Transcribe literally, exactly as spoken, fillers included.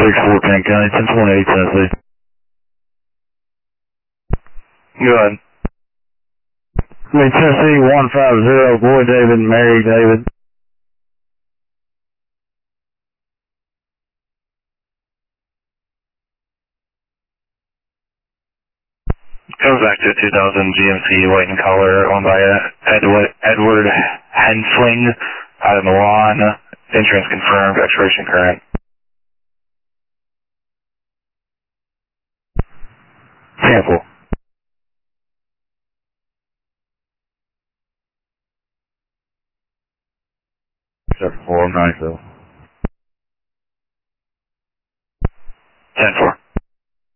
six four Penn County, ten twenty-eight Tennessee. Go ahead. I mean, Tennessee one five zero, boy David, Mary David. Comes back to two thousand G M C white and color owned by Edward, Edward Hensling out of Milan. Insurance confirmed, expiration current. Sample. seven four nine seven. ten four.